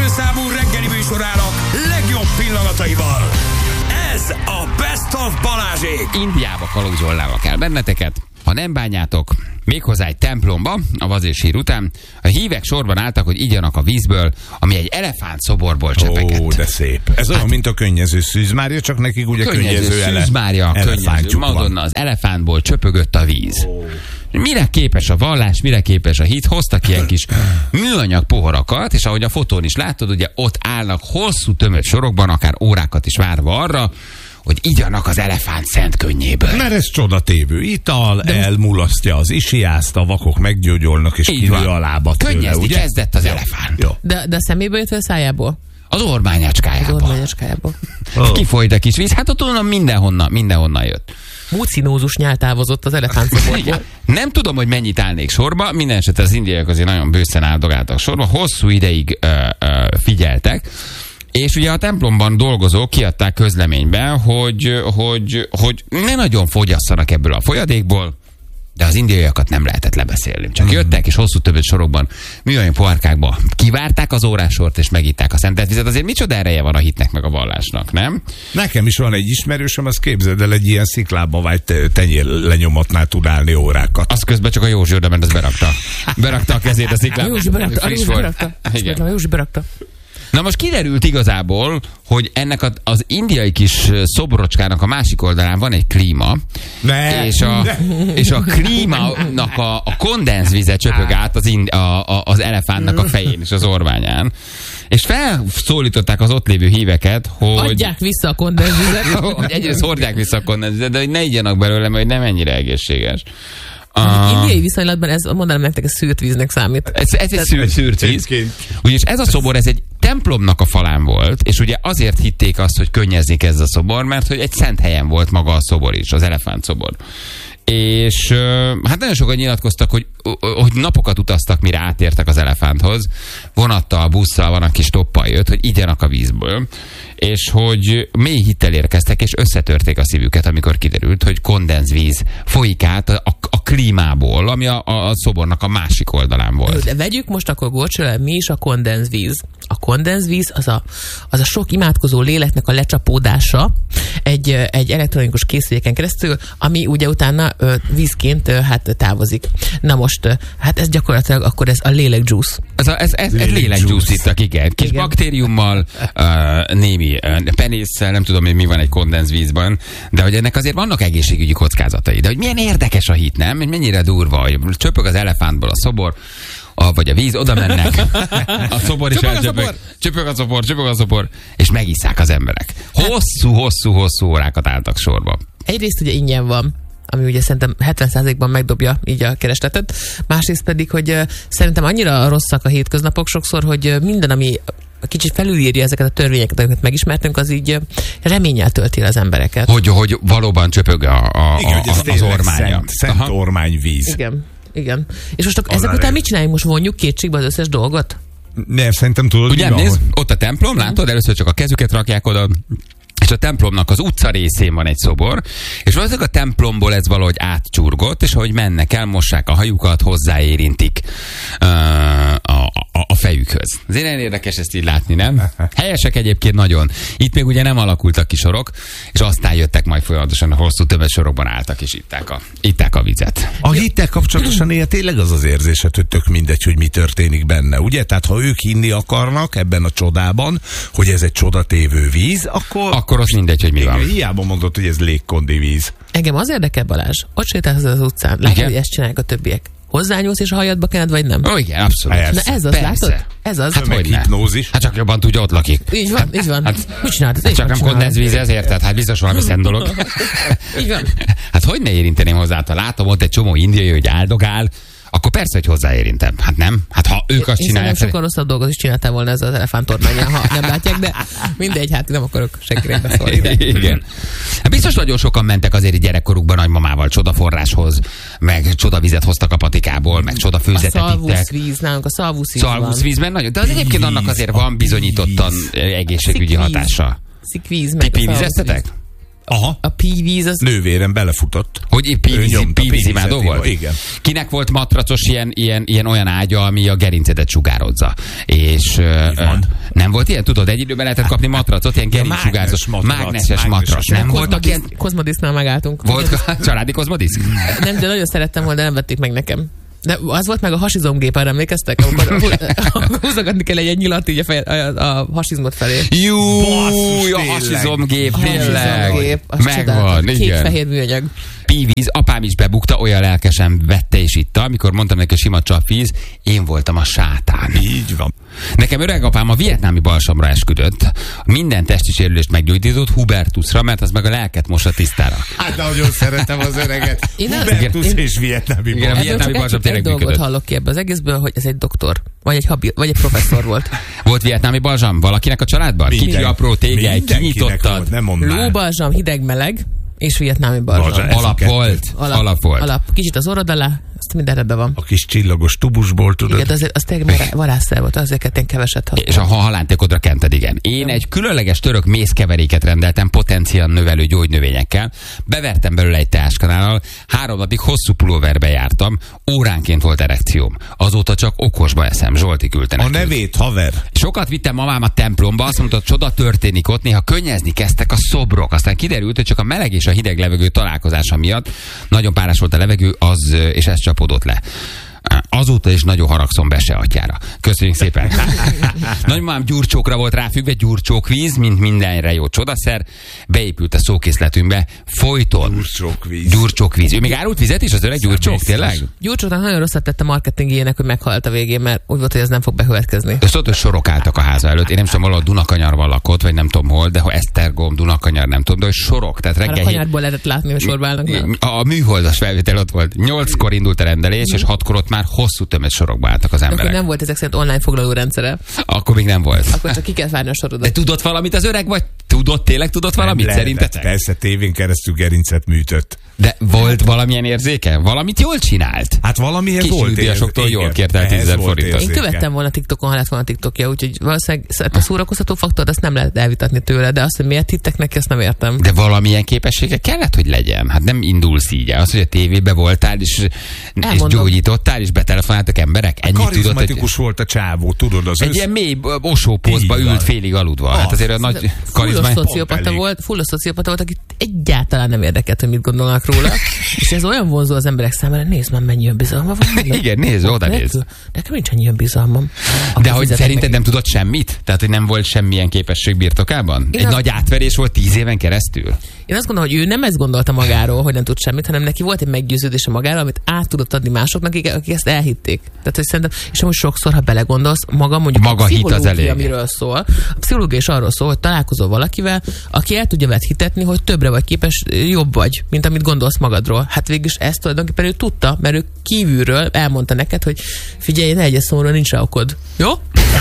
számú reggeli műsorának legjobb pillanataival. Ez a Best of Balázsék. Indiába kalauzolnával kell benneteket, ha nem bánjátok, méghozzá egy templomba, a vazérsír után. A hívek sorban álltak, hogy igyanak a vízből, ami egy elefánt szoborból csepegett. Ó, de szép. Ez olyan, mint a könnyező Szűz Mária, csak nekik ugye könnyező Szűz Mária, könnyező. Madonna, az elefántból csöpögött a víz. Mire képes a vallás, mire képes a hit? Hoztak ilyen kis műanyag poharakat, és ahogy a fotón is látod, ugye ott állnak hosszú tömött sorokban, akár órákat is várva arra, hogy igyanak az elefánt szent könnyéből. Mert ez csodatévő ital, elmulasztja az isiászt, a vakok meggyógyolnak, és kinő a lábat tőle, könnyezni ugye? kezdett az elefánt. Jó. De a szeméből jött, vagy a szájából? Az ormányacskájából. Az ormányacskájából. Kifolyt a kis víz, hát ott onnan mindenhonnan jött. Mucinózus nyál távozott az elefántszoborból. Nem tudom, hogy mennyit állnék sorba, minden esetre az indiaiak azért nagyon bőszen áldogáltak sorba, hosszú ideig figyeltek, és ugye a templomban dolgozók kiadták közleményben, hogy ne nagyon fogyasszanak ebből a folyadékból, de az indiaiakat nem lehetett lebeszélni. Csak jöttek, és hosszú többet sorokban műanyag pohárkákba kivárták az órásort, és megitták a szentelt vizet. Azért micsoda ereje van a hitnek meg a vallásnak, nem? Nekem is van egy ismerősöm, azt képzeld el, egy ilyen sziklába vágy tenyér lenyomatnál tud állni órákat. Az közben csak a Józsi oda ment, az berakta. Berakta a kezét a sziklába. A Józsi berakta. Na most kiderült igazából, hogy ennek az indiai kis szobrocskának a másik oldalán van egy klíma, és a klímának a kondenzvize csöpög át az elefántnak a fején és az orványán. És felszólították az ott lévő híveket, hogy... Adják vissza a kondenzvizet. Hogy egyrészt hordják vissza a kondenzvizet, de hogy ne igyanak belőle, mert nem ennyire egészséges. Indiai viszonylatban ez, mondanám nektek, ez szűrt víznek számít. Ez egy szűrt víz. Ugyanis ez a szobor, ez egy templomnak a falán volt, és ugye azért hitték azt, hogy könnyezni kezd a szobor, mert hogy egy szent helyen volt maga a szobor is, az elefánt szobor. És hát nagyon sokan nyilatkoztak, hogy napokat utaztak, mire átértek az elefánthoz. Vonattal, busszal, van, aki stoppal jött, hogy igyanak a vízből. És hogy mély hittel érkeztek, és összetörték a szívüket, amikor kiderült, hogy kondenzvíz folyik át a klímából, ami a szobornak a másik oldalán volt. De vegyük most akkor gorcsőre, mi is a kondenzvíz? A kondenzvíz az a sok imádkozó léleknek a lecsapódása egy elektronikus készüléken keresztül, ami ugye utána vízként hát távozik. Na most, hát ez gyakorlatilag akkor ez a lélekjuice. Ez lélekjuice ittak, igen. Kis baktériummal, némi penésszel, nem tudom, hogy mi van egy kondenzvízben, de hogy ennek azért vannak egészségügyi kockázatai. De hogy milyen érdekes a hit, nem? Mennyire durva, hogy csöpög az elefántból a szobor, vagy a víz, oda mennek. A szobor is elcsöpög. Csöpög a szobor, és megisszák az emberek. Hosszú órákat álltak sorba. Egyrészt ugye ingyen van, ami ugye szerintem 70%-ban megdobja így a keresletet. Másrészt pedig, hogy szerintem annyira rosszak a hétköznapok sokszor, hogy minden, ami kicsit felülírja ezeket a törvényeket, amiket megismertünk, az így reménnyel tölti az embereket. Hogy valóban csöpög az ormánya. Szent ormányvíz. Igen. És most ezek után mit csináljunk? Most vonjuk kétségbe az összes dolgot? Nem, szerintem tudod, ugye nézd, ott a templom, látod, először csak a kezüket rakják oda, és a templomnak az utca részén van egy szobor, és valószínűleg a templomból ez valahogy átcsurgott, és ahogy mennek el, mossák a hajukat, hozzáérintik a fejükhöz. Azért nagyon érdekes ezt így látni, nem? Helyesek egyébként nagyon. Itt még ugye nem alakultak ki sorok, és aztán jöttek majd folyamatosan a hosszú többes sorokban álltak, és itták a vizet. A hittel kapcsolatosan ilyen tényleg az érzésed, hogy tök mindegy, hogy mi történik benne, ugye? Tehát ha ők hinni akarnak ebben a csodában, hogy ez egy csodatévő víz, akkor az mindegy, hogy mi van. Hiába mondod, hogy ez légkondi víz. Engem az érdekel, Balázs. Ott sétálsz az utcán. Látod, hogy ezt csinálják a többiek. Hozzányúlsz és a hajadba kened, vagy nem? Ó, igen, abszolút. Na ez az, látod? Ez az. Hát hogy hipnózis. Hát csak jobban tudja, ott lakik. Így van. Hát, mit csinálod? Hát csak nem kondenzvíz, ezért, tehát hát biztos valami szent dolog. Így van. Hát hogy ne érinteném hozzá, ha látom ott egy csomó indiai, hogy áldogál, akkor persze, hogy hozzáérintem. Hát nem? Hát ha ők azt csinálják... Én sokkal rosszabb dolgot is csináltál volna ez az elefántormányán, ha nem látják, de mindegy, hát nem akarok senkire beszólni. Igen. Hát biztos nagyon sokan mentek azért gyerekkorukban nagymamával csodaforráshoz, meg csodavizet hoztak a patikából, meg csodafőzetet ittek. A szalvuszvíz, nálunk a szalvuszvíz van. Szalvuszvízben nagyon, de az egyébként annak azért van bizonyítottan egészségügyi hatása. Szikvíz, meg ti vízeztetek? a pívíz az... Nővérem belefutott. Hogy pívízimádó volt? Igen. Kinek volt matracos ilyen olyan ágya, ami a gerincedet sugározza? És nem volt ilyen? Tudod, egy időben lehetett kapni matracot, ilyen gerincssugárzós, mágneses matrac. Nem voltak ilyen? Kozmodisznál megálltunk. Volt családi kozmodisz? Nem, de nagyon szerettem volna, de nem vették meg nekem. De az volt meg a hasizomgép, arra emlékeztek? Amikor húzogatni kell egy nyilat így a hasizmot felé. Júj, a hasizomgép, tényleg. Megvan, igen. Kék-fehér műanyag. Pívíz, apám is bebukta, olyan lelkesen vette és itta, amikor mondtam neki, hogy sima csapvíz, én voltam a sátán. Így van. Nekem öregapám a vietnámi balsamra esküdött. Minden testi sérülést meggyógyított Hubertusra, mert az meg a lelket mossa tisztára. Hát nagyon szeretem az öreget. Hubertus és vietnámi balsam. Igen, a vietnámi balsam tényleg működött. Egy dolgot hallok ki ebből az egészből, hogy ez egy doktor, vagy egy professzor volt. Volt vietnámi balsam valakinek a családban? Kicsi apró tégely, kinyitottad. Lóbalsam, hideg-meleg, és vietnámi balzsam. Alap volt. Kicsit az orrod alá, azt minden rendben van. A kis csillagos tubusból, tudod? Igen, az tényleg varázsszer volt, azért én keveset használom. És a halántékodra kented, igen. Én egy különleges török mézkeveréket rendeltem potenciál növelő gyógynövényekkel. Bevertem belőle egy teáskanállal, 3 napig hosszú pulóverbe jártam, óránként volt erekcióm. Azóta csak okosba eszem, Zsolti küldte nekünk. A nevét, haver. Sokat vittem mamám a templomba, azt mondta, csoda történik ott, néha könnyezni kezdtek a szobrok. Aztán kiderült, hogy csak a meleg és a hideg levegő találkozása miatt nagyon párás volt a levegő, és ez csapódott le. Azóta is nagyon haragszom Bese atyára. Köszönjük szépen. Nagymamám gyurcsókra volt ráfüggve, gyurcsókvíz, mint mindenre jó csodaszer. Beépült a szókészletünkbe folyton. Gyurcsókvíz. Ő még árult vizet is, az öreg gyurcsók, tényleg? Gyurcsóknak nagyon rosszat tett a marketingjének, hogy meghalt a végén, mert úgy volt, hogy ez nem fog bekövetkezni. Ezt ott, hogy sorok álltak a háza előtt. Én nem tudom, valahol Dunakanyarban lakott, vagy nem tudom hol, de ha Esztergom, Dunakanyar, nem tudom, de hogy sorok. Tehát reggel a kanyarból lehetett látni, hogy sorba állnak. A műholdas felvétel ott volt. 8-kor indult a rendelés, és 6-kor ott már hosszú tömött sorokba álltak az emberek. Akkor nem volt ezek szerint online foglaló rendszere. Akkor még nem volt. Akkor csak ki kell várni a sorodat. De tudott valamit az öreg, vagy tudott valamit szerintetek? Persze, tévén keresztül gerincet műtött. De volt valamilyen érzéke? Valamit jól csinált? Hát valamihez kis volt nyugdíjasoktól jól kért el 10 000 forintot. Én követtem volna TikTokon, ha lett volna TikTokja, úgyhogy valószínűleg a szórakoztató faktort azt nem lehet elvitatni tőle, de azt, hogy miért hittek neki, azt nem értem. De valamilyen képessége kellett, hogy legyen. Hát nem indulsz így. Az, hogy a tévébe voltál, és gyógyítottál, és betelefonáltak emberek. Karizmatikus volt a csávó, tudod az. Egy ilyen mély osópózba ült félig aludva. Hát azért a nagy karizma. Fullos szociopata volt, aki egyáltalán nem érdekelt, hogy mit gondolnak róla. És ez olyan vonzó az emberek számára, nézd már, mennyi bizalma van. Igen, nézd, oda nézd. Nekem nincs ennyi bizalmam. De hogy szerinted nem tudott semmit? Tehát, hogy nem volt semmilyen képesség birtokában? Egy nagy átverés volt 10 éven keresztül? Én azt gondolom, hogy ő nem ezt gondolta magáról, hogy nem tud semmit, hanem neki volt egy meggyőződése magáról, amit át tudott adni másoknak, akik ezt elhitték. Tehát, hogy szerintem, és amúgy sokszor, ha belegondolsz, mondjuk maga a hit az elég. Amiről szól. A pszichológia is arról szól, hogy találkozol valakivel, aki el tudja veled hitetni, hogy többre vagy képes, jobb vagy, mint amit gondolsz magadról. Hát végülis ezt tulajdonképpen ő tudta, mert ő kívülről elmondta neked, hogy figyelj, ne egyes szóra, nincs rá okod. Jó?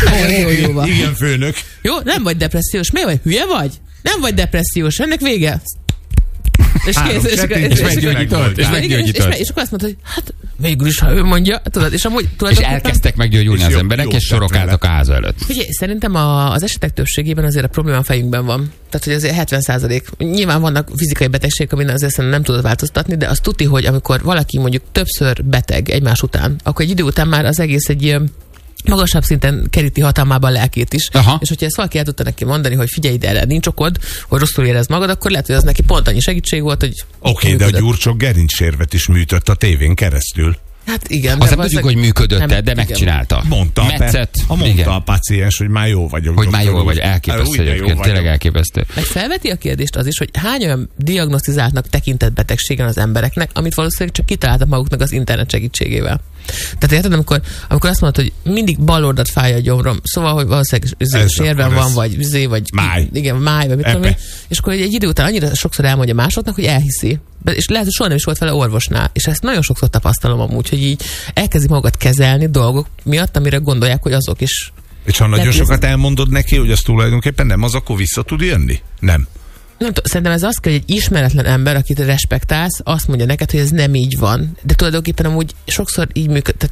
Igen, főnök. Jó, nem vagy depressziós. Miért vagy? Hülye vagy? Nem vagy depressziós. Ennek vége. És meggyógyított. És akkor azt mondta, hogy hát végülis, ha ő mondja, tudod, és amúgy és elkezdtek meggyógyulni az emberek, és sorok álltak a háza előtt. Ugye, szerintem az esetek többségében azért a probléma a fejünkben van. Tehát, hogy azért 70%. Nyilván vannak fizikai betegségek, amin azért szerintem nem tudod változtatni, de azt tudni, hogy amikor valaki mondjuk többször beteg egymás után, akkor egy idő után már az egész egy magasabb szinten keríti hatalmában a lelkét is. Aha. És hogyha ezt valaki el tudta neki mondani, hogy figyelj ide, erre nincs okod, hogy rosszul érez magad, akkor lehet, hogy az neki pont annyi segítség volt, hogy... Oké, de a gyurcsok gerincsérvet is műtött a tévén keresztül. Hát igen. Azt nem tudjuk, hogy működött, de megcsinálta. Mondta a páciens, hogy már jó vagyok. Hogy már jól vagy, elképesztő egyébként, tényleg elképesztő. Meg felveti a kérdést az is, hogy hány olyan diagnosztizáltnak tekintett betegségen az embereknek, amit valószínűleg csak kitaláltak maguknak az internet segítségével. Tehát érted, amikor azt mondod, hogy mindig bal oldalt fáj a gyomrom, szóval, hogy valószínűleg sérven van, vagy máj. Igen, máj, vagy mit tudom én. És akkor egy idő után annyira sokszor elmondja másoknak, hogy elhiszi. És lehet, hogy soha nem is volt vele orvosnál. És ezt nagyon sokszor tapasztalom amúgy, hogy így elkezdik magukat kezelni dolgok miatt, amire gondolják, hogy azok is. És ha nagyon sokat elmondod neki, hogy az tulajdonképpen nem az, akkor vissza tud jönni? Nem. Nem tudom, szerintem ez az kell, hogy egy ismeretlen ember, akit respektálsz, azt mondja neked, hogy ez nem így van. De tulajdonképpen amúgy sokszor így működik.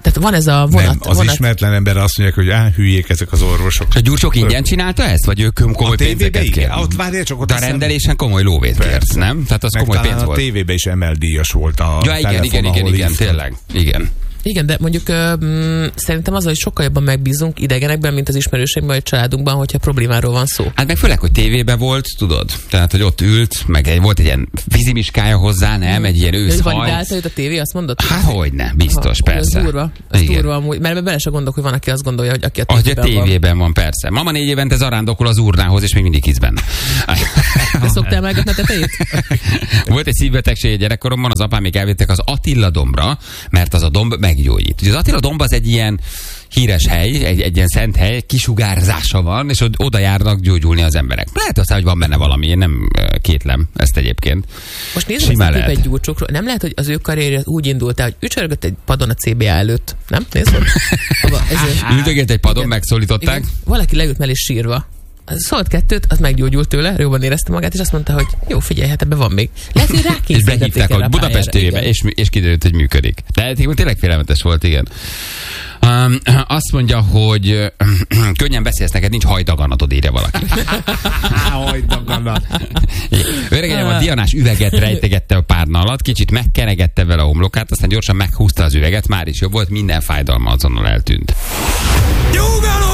Tehát van ez a vonat. Nem, az ismeretlen ember azt mondják, hogy hülyék ezek az orvosok. És a Gyurcsók ingyen csinálta ezt? Vagy ők komoly pénzeket kért? Ott várjál csak, ott de a rendelésen komoly lóvét kért, nem? Tehát az komoly pénz volt. A tévében is emeldíjas volt a igen, tényleg. Igen. Igen, de mondjuk szerintem azzal, hogy sokkal jobban megbízunk idegenekben, mint az ismerőseimben vagy családunkban, hogyha problémáról van szó. Hát meg főleg, hogy tévében volt, tudod? Tehát, hogy ott ült, meg volt egy ilyen vízimiskája hozzá, nem? Egy ilyen őszhaj. Validálta őt a tévé, azt mondod? Hát hogyne, biztos, persze. Ez durva. Ez durva amúgy, mert bele se gondolok, hogy van, aki azt gondolja, hogy aki a tévében van. Persze. Mama 4 évente zarándokol az urnához, és még mindig hisz benne. De szoktál megetni a tetejét? Volt egy szívbetegség gyerekkoromban, az apám még elvittek az Attila dombra, mert az a domb meggyógyít. Ugye az Attila domb az egy ilyen híres hely, egy ilyen szent hely, kisugárzása van, és oda járnak gyógyulni az emberek. Lehet aztán, hogy van benne valami, én nem kétlem ezt egyébként. Most nézzük ezt a képet Gyurcsókról. Nem lehet, hogy az ő karrierje úgy indult el, hogy ücsörgött egy padon a CBA előtt. Nem? Nézd meg. Üldögélt egy padon, megszólították. Igen. Valaki leült mellé sírva. Szólt 2, az meggyógyult tőle, jobban érezte magát, és azt mondta, hogy jó, figyelj, hát ebben van még. Lehet, hogy rákészítették. És behívták a Budapest tévébe, és kiderült, hogy működik. De tényleg félelmetes volt, igen. Azt mondja, hogy könnyen beszélsz, neked nincs hajdaganatod, írja valaki. Hajdaganat. Öregem a Dianás üveget rejtegette a párna alatt, kicsit megkenegette vele a homlokát, aztán gyorsan meghúzta az üveget, már is jobb volt, minden fájdalma azonnal eltűnt.